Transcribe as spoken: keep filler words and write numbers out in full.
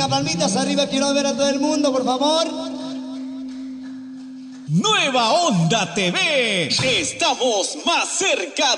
las palmitas arriba, quiero ver a todo el mundo, por favor. Nueva Onda T V. Estamos más cerca